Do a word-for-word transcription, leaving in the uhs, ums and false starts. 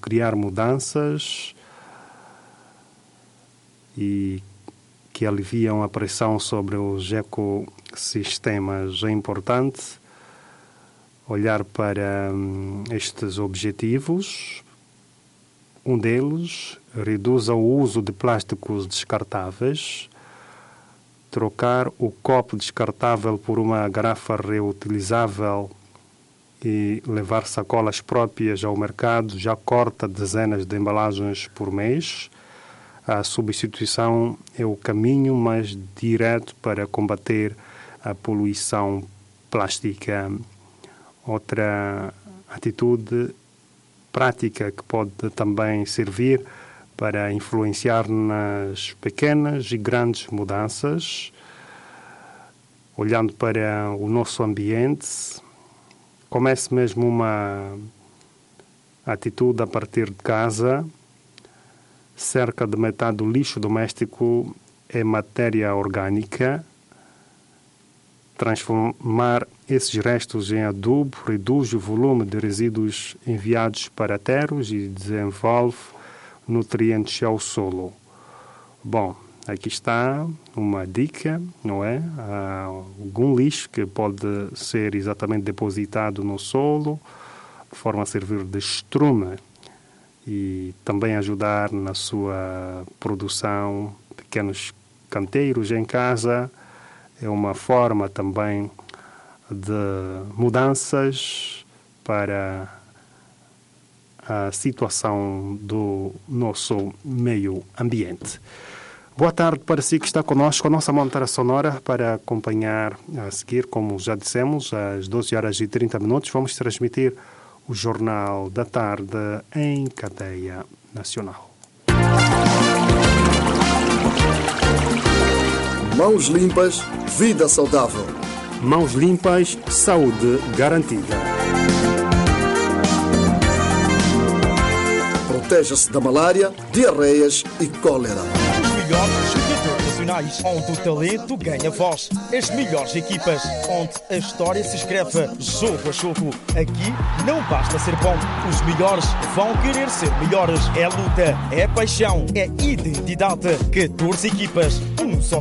criar mudanças e que aliviam a pressão sobre os ecossistemas. É importante olhar para hum, estes objetivos. Um deles, reduza o uso de plásticos descartáveis. Trocar o copo descartável por uma garrafa reutilizável e levar sacolas próprias ao mercado já corta dezenas de embalagens por mês. A substituição é o caminho mais direto para combater a poluição plástica. Outra atitude prática que pode também servir para influenciar nas pequenas e grandes mudanças, olhando para o nosso ambiente, comece mesmo uma atitude a partir de casa. Cerca de metade do lixo doméstico é matéria orgânica. Transformar esses restos em adubo reduz o volume de resíduos enviados para aterros e desenvolve nutrientes ao solo. Bom, aqui está uma dica, não é? Há algum lixo que pode ser exatamente depositado no solo, de forma a servir de estrume e também ajudar na sua produção. Pequenos canteiros em casa é uma forma também de mudanças para a situação do nosso meio ambiente. Boa tarde para si que está conosco. A nossa montra sonora para acompanhar a seguir, como já dissemos, às doze horas e trinta minutos, vamos transmitir o Jornal da Tarde em cadeia nacional. Mãos limpas, vida saudável. Mãos limpas, saúde garantida. Proteja-se da malária, diarreias e cólera. Os melhores jogadores nacionais, onde o talento ganha voz. As melhores equipas, onde a história se escreve jogo a jogo. Aqui não basta ser bom, os melhores vão querer ser melhores. É luta, é paixão, é identidade. catorze equipas, um só